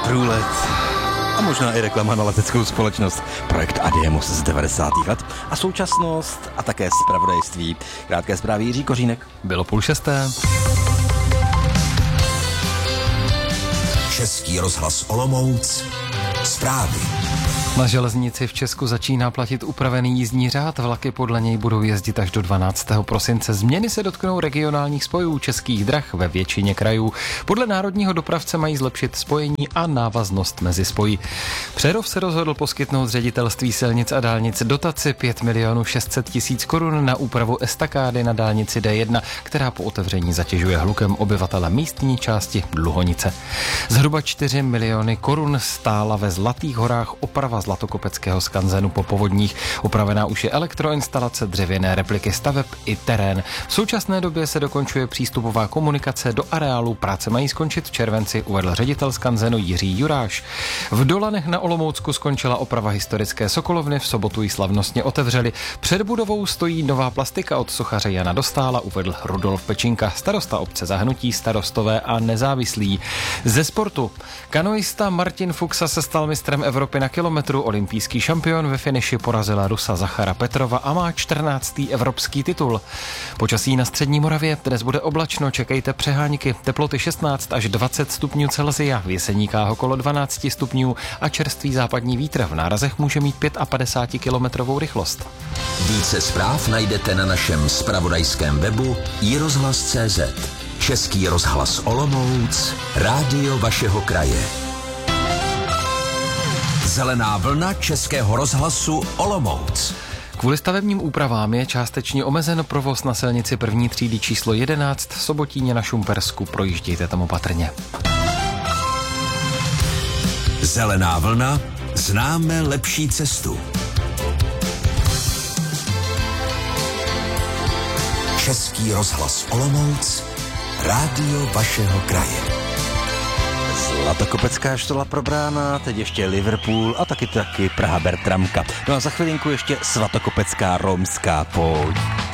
průlet a možná i reklama na leteckou společnost. Projekt Adiemos z 90. let a současnost a také zpravodajství. Krátké zprávy Jiří Kořínek. Bylo 5:30. Český rozhlas Olomouc. Zprávy. Na železnici v Česku začíná platit upravený jízdní řád. Vlaky podle něj budou jezdit až do 12. prosince. Změny se dotknou regionálních spojů Českých drah ve většině krajů. Podle národního dopravce mají zlepšit spojení a návaznost mezi spoji. Přerov se rozhodl poskytnout Ředitelství silnic a dálnic dotaci 5 600 000 korun na úpravu estakády na dálnici D1, která po otevření zatěžuje hlukem obyvatele místní části Dluhonice. Zhruba 4 miliony korun stála ve Zlatých horách oprava Zlatokopeckého skanzenu po povodních. Upravená už je elektroinstalace, dřevěné repliky staveb i terén. V současné době se dokončuje přístupová komunikace do areálu. Práce mají skončit v červenci, uvedl ředitel skanzenu Jiří Juráš. V Dolanech na Olomoucku skončila oprava historické sokolovny, v sobotu ji slavnostně otevřeli. Před budovou stojí nová plastika od sochaře Jana Dostála, uvedl Rudolf Pečinka, starosta obce za hnutí Starostové a nezávislí. Ze sportu. Kanoista Martin Fuxa se stal mistrem Evropy na kilometru. Olympijský šampion ve finiši porazila Rusa Zachara Petrova a má 14. evropský titul. Počasí na střední Moravě, dnes bude oblačno, čekejte přehánky, teploty 16 až 20 stupňů Celsia, v Jeseníkách okolo 12 stupňů a čerstvý západní vítr, v nárazech může mít 55 kilometrovou rychlost. Více zpráv najdete na našem zpravodajském webu iRozhlas.cz. Český rozhlas Olomouc, rádio vašeho kraje. Zelená vlna Českého rozhlasu Olomouc. Kvůli stavebním úpravám je částečně omezen provoz na silnici první třídy číslo 11 v Sobotíně na Šumpersku. Projíždějte tam opatrně. Zelená vlna, známe lepší cestu. Český rozhlas Olomouc, rádio vašeho kraje. Zlatokopecká štola probrána, teď ještě Liverpool a taky Praha Bertramka. No a za chvilinku ještě Svatokopecká romská pouť.